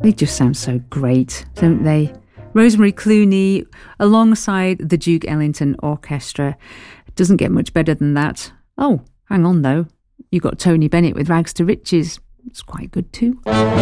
They just sound so great, don't they? Rosemary Clooney alongside the Duke Ellington Orchestra. It doesn't get much better than that. Oh, hang on though. You got Tony Bennett with Rags to Riches. It's quite good too.